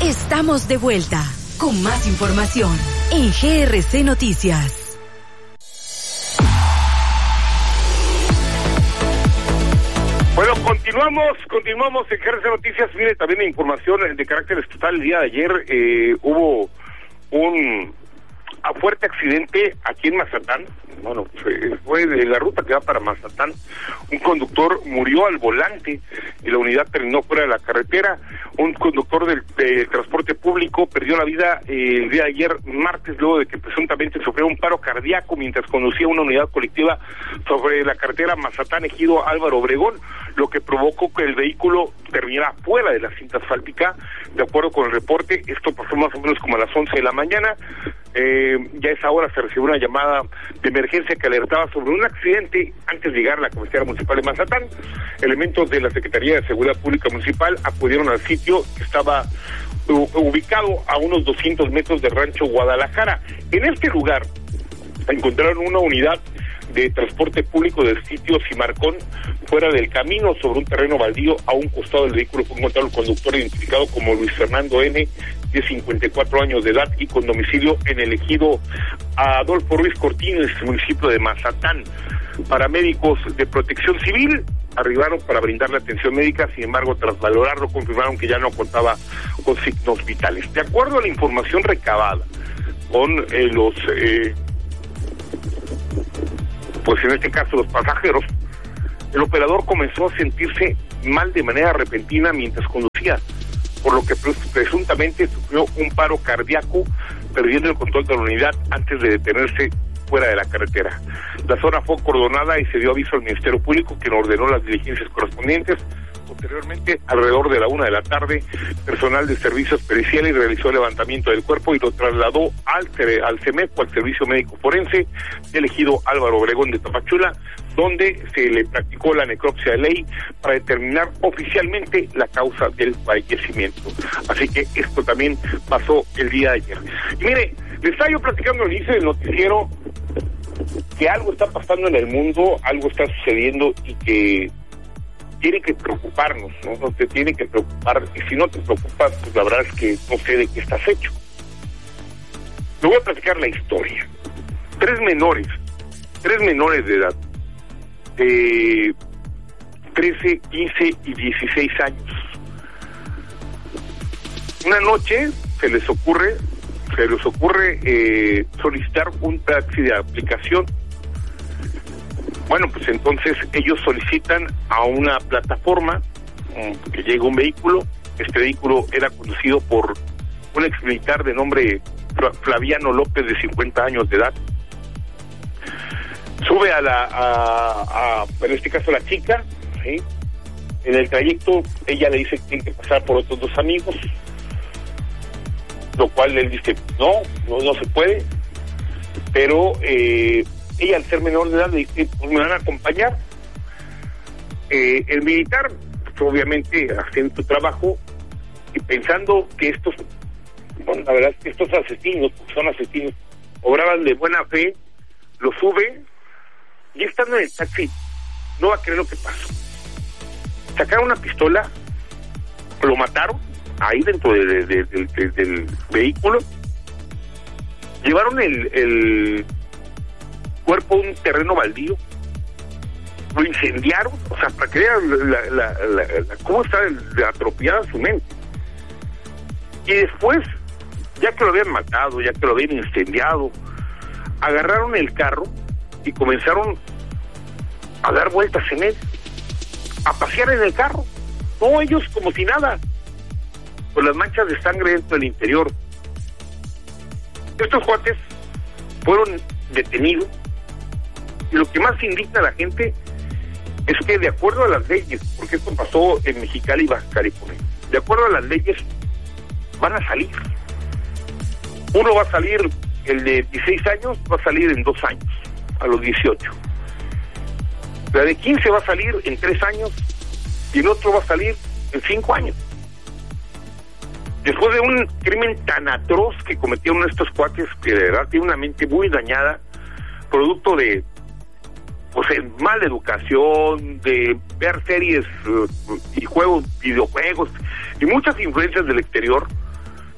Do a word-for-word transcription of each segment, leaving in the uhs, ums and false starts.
Estamos de vuelta con más información en G R C Noticias. Bueno, continuamos, continuamos en G R C Noticias. Mire, también información de carácter estatal. El día de ayer eh, hubo un fuerte accidente aquí en Mazatlán. Bueno, fue de la ruta que va para Mazatlán. Un conductor murió al volante y la unidad terminó fuera de la carretera. Un conductor del, del transporte público perdió la vida eh, el día de ayer, martes, luego de que presuntamente sufrió un paro cardíaco mientras conducía una unidad colectiva sobre la carretera Mazatlán Ejido Álvaro Obregón, lo que provocó que el vehículo terminara fuera de la cinta asfáltica. De acuerdo con el reporte, esto pasó más o menos como a las once de la mañana. Eh, ya a esa hora se recibió una llamada de emergencia que alertaba sobre un accidente antes de llegar a la cabecera municipal de Mazatlán. Elementos de la Secretaría de Seguridad Pública Municipal acudieron al sitio que estaba u- ubicado a unos doscientos metros del Rancho Guadalajara. En este lugar encontraron una unidad de transporte público del sitio Cimarcón fuera del camino sobre un terreno baldío. A un costado del vehículo fue encontrado el conductor identificado como Luis Fernando N., de cincuenta y cuatro años de edad y con domicilio en el ejido Adolfo Ruiz Cortines, municipio de Mazatlán. Paramédicos de Protección Civil arribaron para brindarle atención médica, sin embargo, tras valorarlo, confirmaron que ya no contaba con signos vitales. De acuerdo a la información recabada con eh, los, eh, pues en este caso los pasajeros, el operador comenzó a sentirse mal de manera repentina mientras conducía, por lo que presuntamente sufrió un paro cardíaco, perdiendo el control de la unidad antes de detenerse fuera de la carretera. La zona fue acordonada y se dio aviso al Ministerio Público, quien ordenó las diligencias correspondientes. Posteriormente, alrededor de la una de la tarde, personal de servicios periciales realizó el levantamiento del cuerpo y lo trasladó al, al CEMEFO, al Servicio Médico Forense, del ejido Álvaro Obregón de Tapachula, donde se le practicó la necropsia de ley para determinar oficialmente la causa del fallecimiento. Así que esto también pasó el día de ayer. Y mire, les estaba yo platicando al inicio del noticiero que algo está pasando en el mundo, algo está sucediendo y que tiene que preocuparnos, ¿no? No te tiene que preocupar, y si no te preocupas, pues la verdad es que no sé de qué estás hecho. Te voy a platicar la historia. Tres menores, tres menores de edad, de trece, quince y dieciséis años. Una noche se les ocurre, se les ocurre eh, solicitar un taxi de aplicación. Bueno, pues entonces ellos solicitan a una plataforma um, que llega un vehículo. Este vehículo era conducido por un ex militar de nombre Flaviano López, de cincuenta años de edad. Sube a la, a, a, en este caso la chica, ¿sí? En el trayecto ella le dice que tiene que pasar por otros dos amigos, lo cual él dice, no, no, no se puede, pero eh, ella, al ser menor de edad, le dice, pues me van a acompañar. Eh, el militar, pues, obviamente, haciendo su trabajo y pensando que estos, bueno, la verdad es que estos asesinos, porque son asesinos, obraban de buena fe, lo sube y estando en el taxi, no va a creer lo que pasó. Sacaron una pistola, lo mataron ahí dentro de, de, de, de, de, del vehículo, llevaron el, el cuerpo a un terreno baldío, lo incendiaron, o sea, para que vean la, la, la, la, cómo está atropellada su mente. Y después, ya que lo habían matado, ya que lo habían incendiado, agarraron el carro y comenzaron a dar vueltas en él, a pasear en el carro. No, ellos como si nada, con las manchas de sangre dentro del interior. Estos cuates fueron detenidos y lo que más indigna a la gente es que, de acuerdo a las leyes, porque esto pasó en Mexicali y Baja California, de acuerdo a las leyes van a salir. Uno va a salir, el de dieciséis años va a salir en dos años, a los dieciocho. La de quince va a salir en tres años y el otro va a salir en cinco años. Después de un crimen tan atroz que cometieron estos cuates, que de verdad tiene una mente muy dañada, producto de, pues, mala educación, de ver series uh, y juegos, videojuegos y muchas influencias del exterior,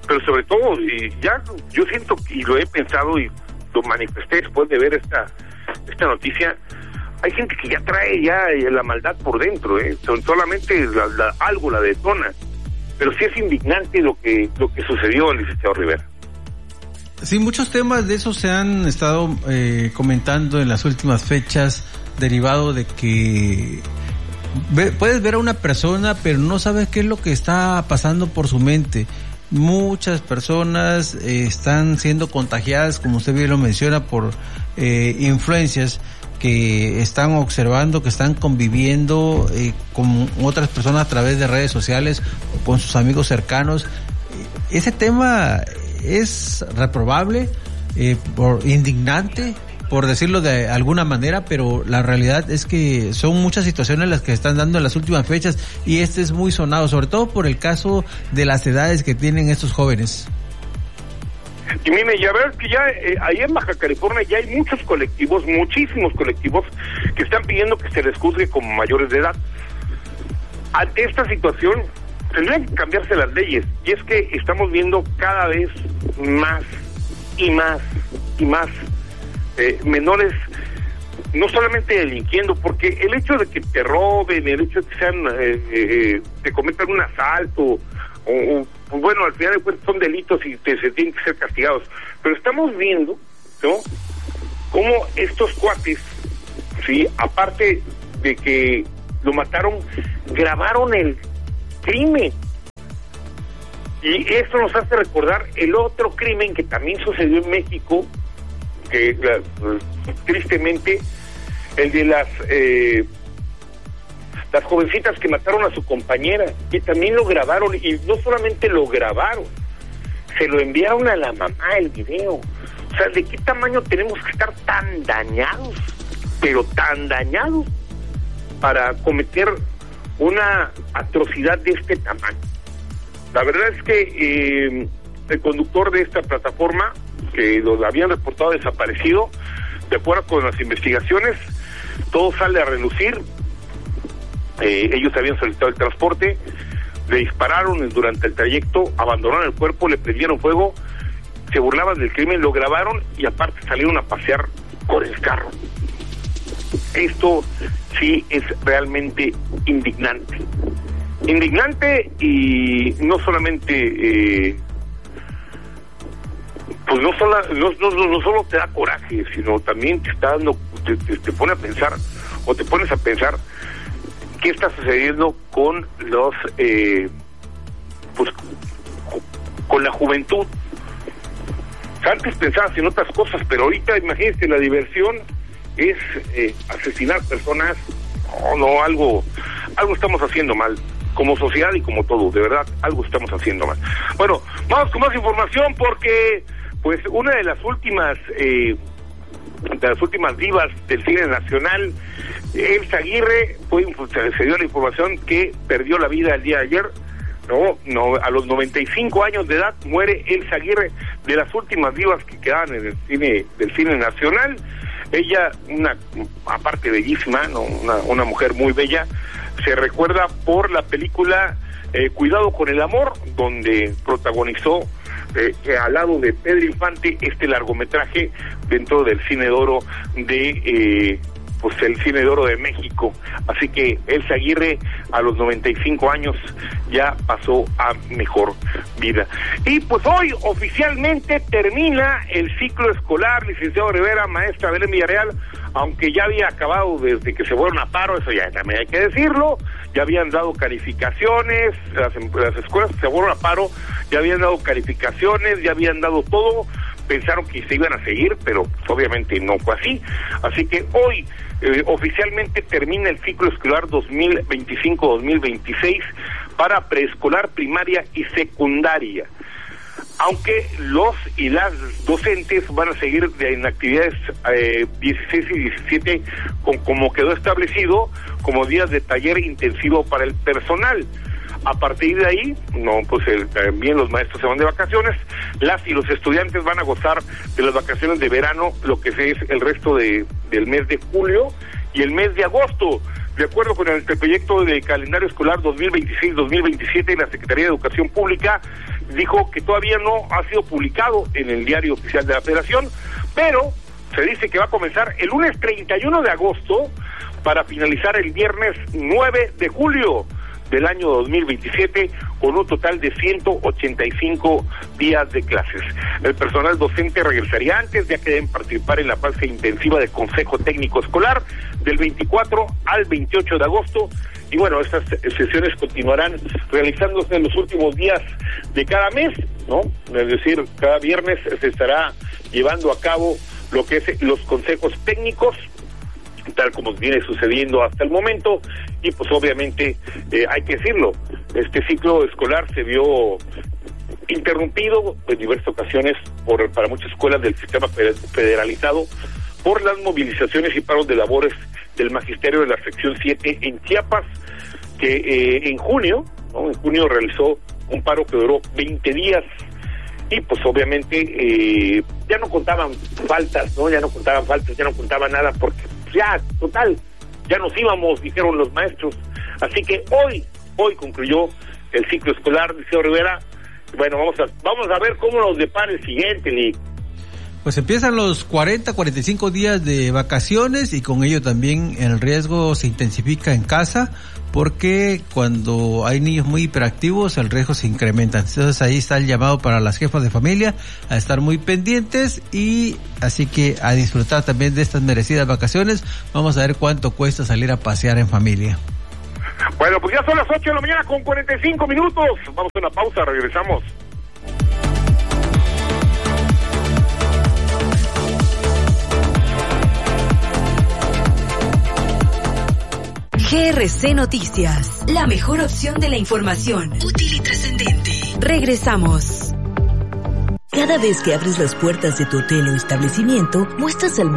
pero sobre todo, y ya yo siento, y lo he pensado y lo manifesté después de ver esta esta noticia, hay gente que ya trae ya la maldad por dentro, ¿eh? Solamente la, la, algo la detona, pero sí es indignante lo que lo que sucedió al licenciado Rivera. Sí, muchos temas de eso se han estado eh, comentando en las últimas fechas, derivado de que ve, puedes ver a una persona, pero no sabes qué es lo que está pasando por su mente. Muchas personas eh, están siendo contagiadas, como usted bien lo menciona, por eh, influencias que están observando, que están conviviendo eh, con otras personas a través de redes sociales, con sus amigos cercanos. Ese tema es reprobable, eh, por indignante, por decirlo de alguna manera, pero la realidad es que son muchas situaciones las que están dando en las últimas fechas, y este es muy sonado, sobre todo por el caso de las edades que tienen estos jóvenes. Y mire, ya ves que ya eh, ahí en Baja California ya hay muchos colectivos, muchísimos colectivos que están pidiendo que se les juzgue como mayores de edad. Ante esta situación tendrían que cambiarse las leyes, y es que estamos viendo cada vez más y más y más eh, menores, no solamente delinquiendo, porque el hecho de que te roben, el hecho de que sean eh, eh, te cometan un asalto, o, o pues bueno, al final de cuentas son delitos y te, se tienen que ser castigados, pero estamos viendo, ¿no?, cómo estos cuates, sí, aparte de que lo mataron, grabaron el crimen. Y esto nos hace recordar el otro crimen que también sucedió en México, que la, tristemente, el de las eh, las jovencitas que mataron a su compañera, que también lo grabaron, y no solamente lo grabaron, se lo enviaron a la mamá el video. O sea, ¿de qué tamaño tenemos que estar tan dañados, pero tan dañados, para cometer una atrocidad de este tamaño? La verdad es que eh, el conductor de esta plataforma, que lo habían reportado desaparecido, de acuerdo con las investigaciones, todo sale a relucir. Eh, ellos habían solicitado el transporte, le dispararon durante el trayecto, abandonaron el cuerpo, le prendieron fuego, se burlaban del crimen, lo grabaron y aparte salieron a pasear con el carro. Esto sí es realmente indignante. Indignante, y no solamente eh, pues no solo no, no, no solo te da coraje, sino también te está dando, te, te, te pone a pensar, o te pones a pensar qué está sucediendo con los eh, pues con la juventud. Antes pensabas en otras cosas, pero ahorita imagínense, la diversión es eh, asesinar personas. No, no, algo algo estamos haciendo mal como sociedad y como todo, de verdad, algo estamos haciendo mal. Bueno, vamos con más información, porque pues una de las últimas eh, de las últimas divas del cine nacional, Elsa Aguirre, fue, se dio la información que perdió la vida el día de ayer. No, no, a los noventa y cinco años de edad muere Elsa Aguirre, de las últimas divas que quedaban en el cine del cine nacional. Ella, una aparte bellísima, ¿no?, una, una mujer muy bella. Se recuerda por la película eh, Cuidado con el amor, donde protagonizó eh, al lado de Pedro Infante este largometraje dentro del Cine de Oro de eh, pues el Cine de Oro de México. Así que Elsa Aguirre, a los noventa y cinco años, ya pasó a mejor vida. Y pues hoy oficialmente termina el ciclo escolar, licenciado Rivera, maestra Belén Villarreal, aunque ya había acabado desde que se fueron a paro, eso ya también hay que decirlo. Ya habían dado calificaciones, las, las escuelas que se fueron a paro ya habían dado calificaciones, ya habían dado todo. Pensaron que se iban a seguir, pero obviamente no fue así. Así que hoy eh, oficialmente termina el ciclo escolar dos mil veinticinco dos mil veintiséis para preescolar, primaria y secundaria. Aunque los y las docentes van a seguir en actividades eh, dieciséis y diecisiete, con, como quedó establecido, como días de taller intensivo para el personal. A partir de ahí, no, pues el, también los maestros se van de vacaciones, las y los estudiantes van a gozar de las vacaciones de verano, lo que es el resto de, del mes de julio y el mes de agosto. de acuerdo con el proyecto de calendario escolar dos mil veintiséis dos mil veintisiete, la Secretaría de Educación Pública dijo que todavía no ha sido publicado en el diario oficial de la Federación, pero se dice que va a comenzar el lunes treinta y uno de agosto para finalizar el viernes nueve de julio del año dos mil veintisiete, con un total de ciento ochenta y cinco días de clases. El personal docente regresaría antes, ya que deben participar en la fase intensiva del Consejo Técnico Escolar del veinticuatro al veintiocho de agosto, y bueno, estas sesiones continuarán realizándose en los últimos días de cada mes, ¿no? Es decir, cada viernes se estará llevando a cabo lo que es los consejos técnicos, tal como viene sucediendo hasta el momento, y pues obviamente eh, hay que decirlo, este ciclo escolar se vio interrumpido en diversas ocasiones por para muchas escuelas del sistema federalizado por las movilizaciones y paros de labores del magisterio de la sección siete en Chiapas, que eh, en junio, ¿no? En junio realizó un paro que duró veinte días, y pues obviamente eh, ya no contaban faltas, ¿no? Ya no contaban faltas, ya no contaban nada, porque ya, total, ya nos íbamos, dijeron los maestros. Así que hoy, hoy concluyó el ciclo escolar, Liceo Rivera. Bueno, vamos a vamos a ver cómo nos depara el siguiente, Lick. Pues empiezan los cuarenta, cuarenta y cinco días de vacaciones, y con ello también el riesgo se intensifica en casa, porque cuando hay niños muy hiperactivos el riesgo se incrementa. Entonces ahí está el llamado para las jefas de familia a estar muy pendientes, y así que a disfrutar también de estas merecidas vacaciones. Vamos a ver cuánto cuesta salir a pasear en familia. Bueno, pues ya son las ocho de la mañana con cuarenta y cinco minutos. Vamos a una pausa, regresamos. G R C Noticias, la mejor opción de la información, útil y trascendente. Regresamos. Cada vez que abres las puertas de tu hotel o establecimiento, muestras al